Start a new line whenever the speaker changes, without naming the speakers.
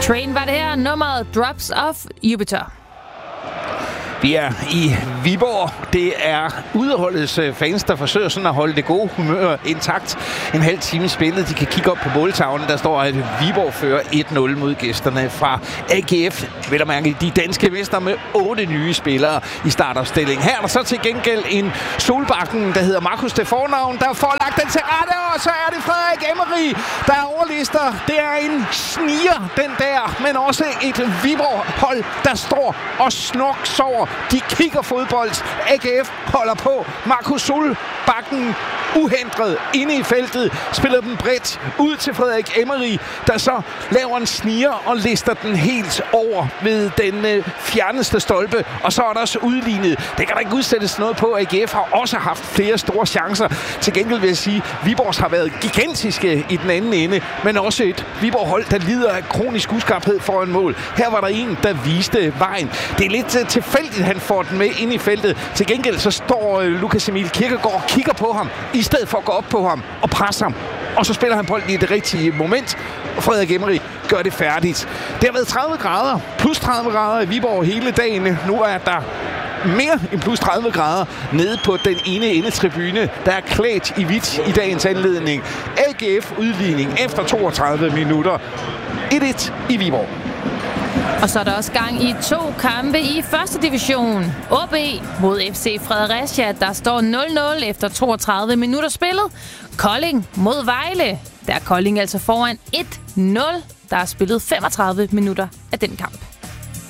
Train var det her, nummeret Drops of Jupiter.
Vi er i Viborg. Det er udeholdets fans, der forsøger sådan at holde det gode humør intakt. En halv time spillet. De kan kigge op på måltavlen. Der står, at Viborg fører 1-0 mod gæsterne fra AGF. Vil du mærke, de danske mester med 8 nye spillere i startopstilling. Her er der så til gengæld en Solbakken, der hedder Markus til fornavn, der får lagt den til rette, og så er det Frederik Emery, der er overlister. Det er en sniger, den der, men også et Viborg-hold, der står og snorksover. De kigger fodbold. AGF holder på. Markus Solbakken uhindret inde i feltet. Spiller den bredt ud til Frederik Emery, der så laver en sniger og lister den helt over ved den fjerneste stolpe. Og så er der også udlignet. Det kan der ikke udsættes noget på. AGF har også haft flere store chancer. Til gengæld vil jeg sige, at Viborgs har været gigantiske i den anden ende, men også et Viborg-hold, der lider af kronisk uskarphed foran mål. Her var der en, der viste vejen. Det er lidt tilfældigt, han får den med ind i feltet. Til gengæld så står Lukas Emil Kirkegaard og kigger på ham, i stedet for at gå op på ham og presse ham. Og så spiller han bolden i det rigtige moment, og Frederik Emery gør det færdigt. Det har været 30 grader, plus 30 grader i Viborg hele dagen. Nu er der mere end plus 30 grader nede på den ene endetribune, der er klædt i hvidt i dagens anledning. AGF udligning efter 32 minutter. 1-1 i Viborg.
Og så er der også gang i 2 kampe i første division. OB mod FC Fredericia, der står 0-0 efter 32 minutter spillet. Kolding mod Vejle, der er Kolding altså foran 1-0. Der er spillet 35 minutter af den kamp.